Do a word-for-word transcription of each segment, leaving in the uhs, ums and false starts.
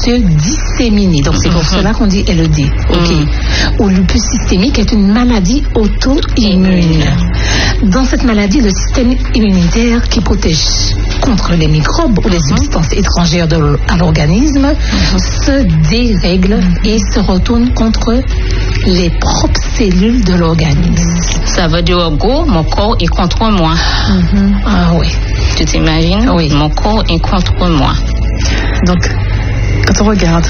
se disséminer. Donc c'est pour mm-hmm. cela qu'on dit L E D. Ok. Mm-hmm. Ou lupus systémique est une maladie auto-immune. Dans cette maladie, le système immunitaire qui protège contre les microbes ou les mm-hmm. substances étrangères de, à l'organisme mm-hmm. se dérègle mm-hmm. et se retourne contre les propres cellules de l'organisme. Ça veut dire, en gros, mon corps est contre moi. Mm-hmm. Ah oui. Tu t'imagines? Oui. Mon corps est contre moi. Donc, quand on regarde,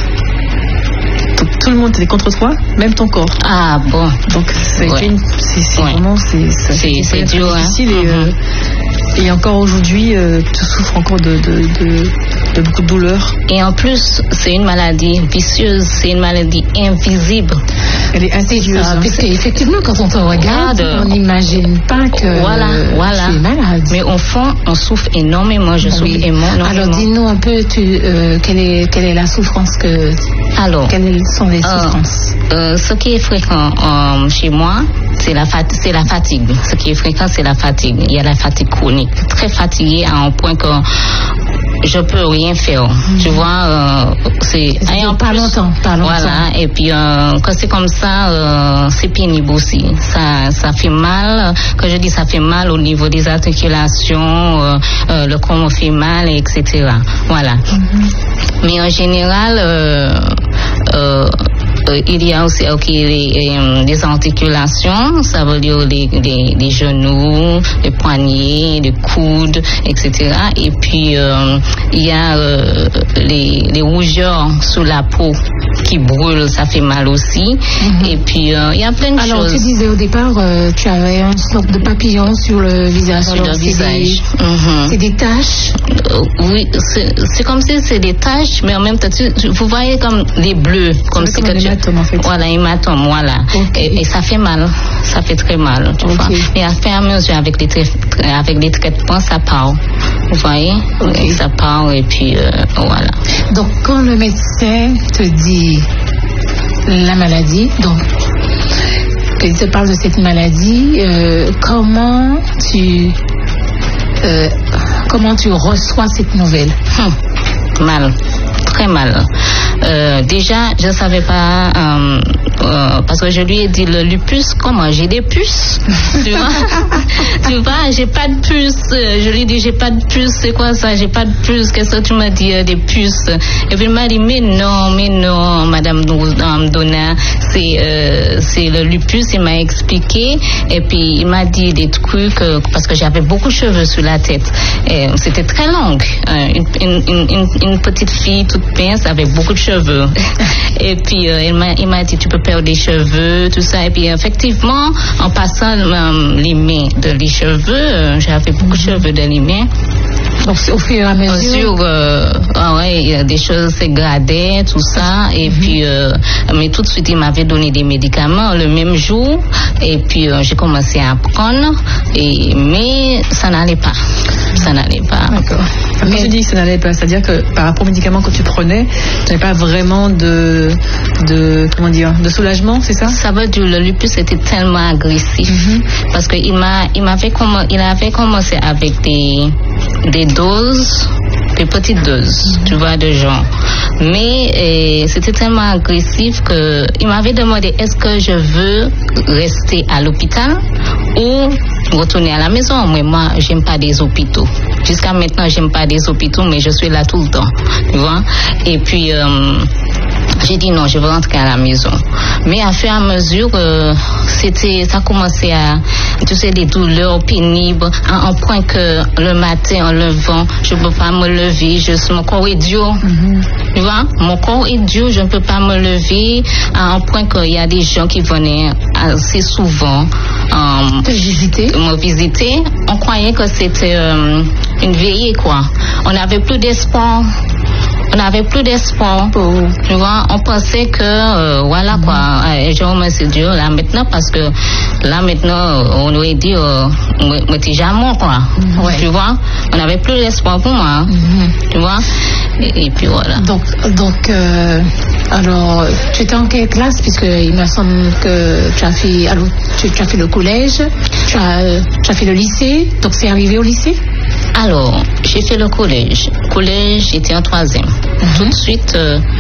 tout, tout le monde est contre toi, même ton corps. Ah bon. Donc, c'est, ouais. une, c'est, c'est ouais. vraiment c'est, c'est, c'est, c'est, c'est dur, difficile. Hein? Et, Mm-hmm. euh, et encore aujourd'hui, euh, tu souffres encore de, de, de, de beaucoup de douleurs. Et en plus, c'est une maladie vicieuse, c'est une maladie invisible. Elle est insidieuse. Hein. Parce qu'effectivement, quand on te regarde, regarde on n'imagine pas que voilà, voilà. tu es malade. Mais au fond, on souffre énormément. Je souffre oui. énormément. Alors, dis-nous un peu, tu, euh, quelle, est, quelle est la souffrance que... Alors, quelles sont les souffrances euh, euh, Ce qui est fréquent euh, chez moi, c'est la, fat- c'est la fatigue. Ce qui est fréquent, c'est la fatigue. Il y a la fatigue chronique. Très fatiguée à un point que je peux rien faire. Mmh. Tu vois, euh, c'est... Et en pas longtemps, pas longtemps. Voilà, et puis euh, quand c'est comme ça, euh, c'est pénible aussi. Ça, ça fait mal. Quand je dis ça fait mal au niveau des articulations, euh, euh, le corps me fait mal, et cetera. Voilà. Mmh. Mais en général, euh, euh, euh, il y a aussi okay, les, euh, les articulations, ça veut dire les, les, les genoux, les poignets, les coudes, et cetera. Et puis, euh, il y a euh, les, les rougeurs sous la peau qui brûlent, ça fait mal aussi. Mm-hmm. Et puis, euh, il y a plein de Alors, choses. Alors, tu disais au départ, euh, tu avais une sorte de papillon sur le visage. Sur Alors, le visage. Des, mm-hmm. C'est des taches euh, Oui, c'est, c'est comme si c'est des taches, mais en même temps, tu, tu, vous voyez comme des bleus. Comme c'est si comme un hématome, en fait. Voilà, hématome, voilà. Okay. Et, et ça fait mal. Ça fait très mal, tu okay. vois. Mais à faire à mesure, avec les, tra- avec les traitements, ça part. Vous voyez okay. Ça part, et puis euh, voilà. Donc, quand le médecin te dit la maladie, donc, qu'il te parle de cette maladie, euh, comment tu euh, comment tu reçois cette nouvelle? Hum, mal, très mal. Euh, déjà, je ne savais pas, euh, euh, parce que je lui ai dit le lupus, comment j'ai des puces, tu vois, tu vois, j'ai pas de puces, je lui ai dit j'ai pas de puces, c'est quoi ça, j'ai pas de puces, qu'est-ce que tu m'as dit, euh, des puces, et puis il m'a dit mais non, mais non, madame Donna, c'est, euh, c'est le lupus, il m'a expliqué, et puis il m'a dit des trucs, euh, parce que j'avais beaucoup de cheveux sur la tête, et c'était très long, euh, une, une, une, une petite fille toute mince avec beaucoup de cheveux. Et puis euh, il, m'a, il m'a dit tu peux perdre des cheveux, tout ça. Et puis effectivement, en passant euh, les mains de les cheveux, euh, j'avais beaucoup de cheveux dans les mains. Donc au fur et à mesure, euh, ah ouais, il y a des choses s'égradaient, tout ça. Et mm-hmm. puis, euh, mais tout de suite il m'avait donné des médicaments le même jour. Et puis euh, j'ai commencé à prendre. Et mais ça n'allait pas, ça n'allait pas. D'accord. Quand mais... tu dis que ça n'allait pas, c'est-à-dire que par rapport aux médicaments que tu prenais, tu n'avais pas vraiment de, de, comment dire, de soulagement, c'est ça? Ça veut dire le lupus était tellement agressif mm-hmm. parce que il m'a, il m'avait comm- il avait commencé avec des, des doses, des petites doses, tu vois, de gens. Mais euh, c'était tellement agressif que il m'avait demandé est-ce que je veux rester à l'hôpital ou retourner à la maison. Mais moi, j'aime pas des hôpitaux. Jusqu'à maintenant, j'aime pas des hôpitaux, mais je suis là tout le temps, tu vois. Et puis, euh, j'ai dit non, je veux rentrer à la maison. Mais à fur et à mesure, euh, c'était, ça commençait à, tu sais, des douleurs pénibles, à un point que le matin, en levant, je ne peux pas me lever, je, mon corps est dur. Mm-hmm. Tu vois, mon corps est dur, je ne peux pas me lever, à un point qu'il y a des gens qui venaient assez souvent euh, te visiter. me visiter. On croyait que c'était euh, une veillée, quoi. On n'avait plus d'espoir. On n'avait plus d'espoir. Oh. Tu vois, on pensait que, euh, voilà mm-hmm. quoi, euh, je remercie Dieu là maintenant parce que là maintenant, on aurait dit, euh, moi t'es jamais quoi. Mm-hmm. Ouais. Tu vois, on n'avait plus d'espoir pour moi. Mm-hmm. Tu vois, et, et puis voilà. Donc, donc euh, alors, tu étais en quelle classe? Puisque il me semble que tu as fait, alors, tu, tu as fait le collège, tu as, tu as fait le lycée, donc c'est arrivé au lycée? Alors, j'ai fait le collège. Collège, j'étais en troisième. Mm-hmm. Tout de suite, euh,